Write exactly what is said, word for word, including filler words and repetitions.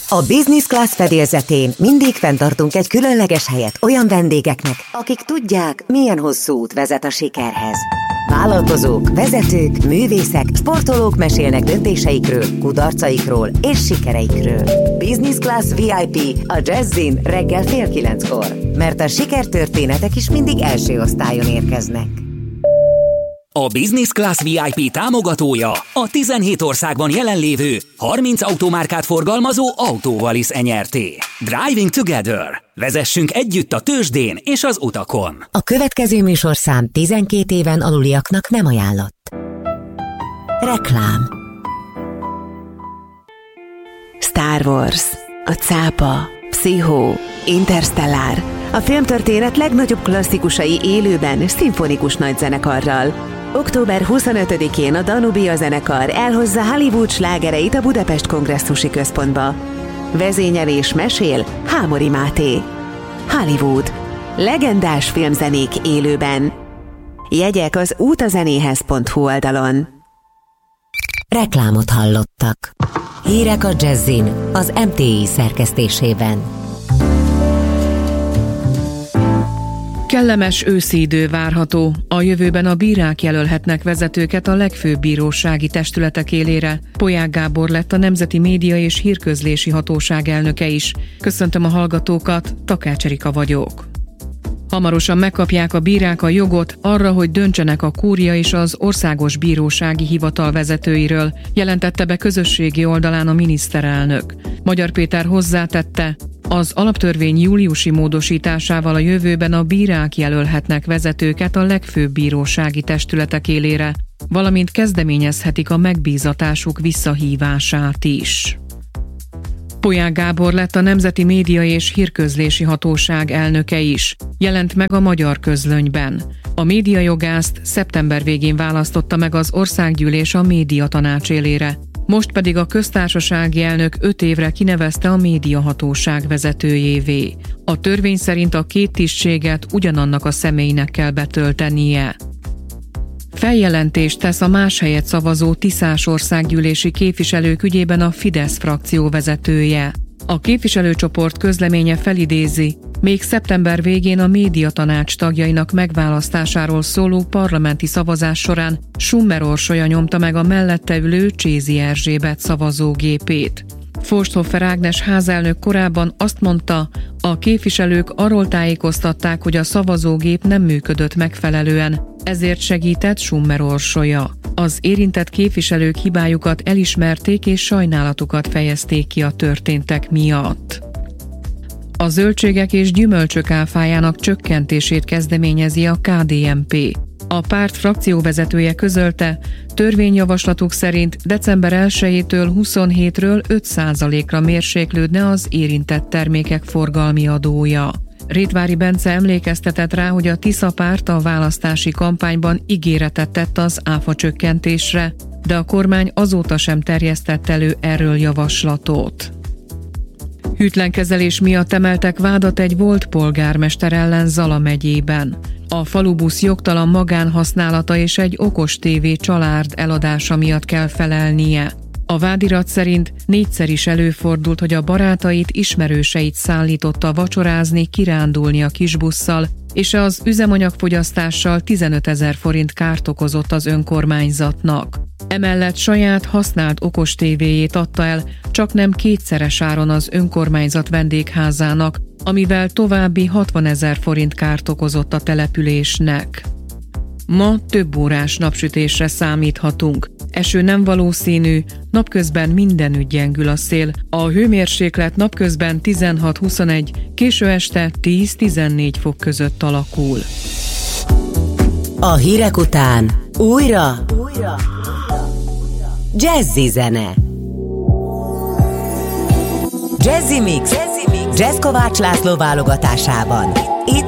A Business Class fedélzetén mindig fenntartunk egy különleges helyet olyan vendégeknek, akik tudják, milyen hosszú út vezet a sikerhez. Vállalkozók, vezetők, művészek, sportolók mesélnek döntéseikről, kudarcaikról és sikereikről. Business Class vé i pé a Jazzin reggel fél kilenckor, mert a sikertörténetek is mindig első osztályon érkeznek. A Business Class vé i pé támogatója a tizenhét országban jelenlévő harminc automárkát forgalmazó Autovalis Enyerté. Driving Together. Vezessünk együtt a tőzsdén és az utakon. A következő műsorszám tizenkét éven aluliaknak nem ajánlott. Reklám. Star Wars, a cápa, Pszichó, Interstellar. A filmtörténet legnagyobb klasszikusai élőben, szimfonikus nagyzenekarral. október huszonötödikén a Danubia zenekar elhozza Hollywood slágereit a Budapest Kongresszusi Központba. Vezényel és mesél Hámori Máté. Hollywood. Legendás filmzenék élőben. Jegyek az útazenéhez pont hu oldalon. Reklámot hallottak. Hírek a Jazzin az em té i szerkesztésében. Kellemes őszi idő várható. A jövőben a bírák jelölhetnek vezetőket a legfőbb bírósági testületek élére. Polyák Gábor lett a Nemzeti Média és Hírközlési Hatóság elnöke is. Köszöntöm a hallgatókat, Takács Erika vagyok. Hamarosan megkapják a bírák a jogot arra, hogy döntsenek a kúria és az Országos Bírósági Hivatal vezetőiről, jelentette be közösségi oldalán a miniszterelnök. Magyar Péter hozzátette, az alaptörvény júliusi módosításával a jövőben a bírák jelölhetnek vezetőket a legfőbb bírósági testületek élére, valamint kezdeményezhetik a megbízatásuk visszahívását is. Polyák Gábor lett a Nemzeti Média és Hírközlési Hatóság elnöke is, jelent meg a Magyar Közlönyben. A médiajogászt szeptember végén választotta meg az Országgyűlés a médiatanács élére, most pedig a köztársasági elnök öt évre kinevezte a médiahatóság vezetőjévé. A törvény szerint a két tisztséget ugyanannak a személynek kell betöltenie. Feljelentést tesz a más helyet szavazó tiszás országgyűlési képviselők ügyében a Fidesz frakció vezetője. A képviselőcsoport közleménye felidézi, még szeptember végén a médiatanács tagjainak megválasztásáról szóló parlamenti szavazás során Summer Orsolya nyomta meg a mellette ülő Csézi Erzsébet szavazógépét. Forsthofer Ágnes házelnök korábban azt mondta, a képviselők arról tájékoztatták, hogy a szavazógép nem működött megfelelően, ezért segített Summer Orsolya. Az érintett képviselők hibájukat elismerték és sajnálatukat fejezték ki a történtek miatt. A zöldségek és gyümölcsök áfájának csökkentését kezdeményezi a ká dé en pé. A párt frakcióvezetője közölte, törvényjavaslatuk szerint december elsejétől huszonhétről öt százalékra mérséklődne az érintett termékek forgalmi adója. Rétvári Bence emlékeztetett rá, hogy a Tisza párt a választási kampányban ígéretet tett az áfa csökkentésre, de a kormány azóta sem terjesztett elő erről javaslatot. Hűtlen kezelés miatt emeltek vádat egy volt polgármester ellen Zala megyében. A falubusz jogtalan magánhasználata és egy okos tévé csalárd eladása miatt kell felelnie. A vádirat szerint négyszer is előfordult, hogy a barátait, ismerőseit szállította vacsorázni, kirándulni a kisbusszal, és az üzemanyagfogyasztással tizenötezer forint kárt okozott az önkormányzatnak. Emellett saját használt okostévéjét adta el, csaknem kétszeres áron az önkormányzat vendégházának, amivel további hatvanezer forint kárt okozott a településnek. Ma több órás napsütésre számíthatunk. Eső nem valószínű, napközben mindenütt gyengül a szél. A hőmérséklet napközben tizenhat-huszonegy, késő este tíz-tizennégy fok között alakul. A hírek után újra, újra. Jazzy zene. Jazzy Mix, Jazzy Mix. Jazz Kovács László válogatásában. Itt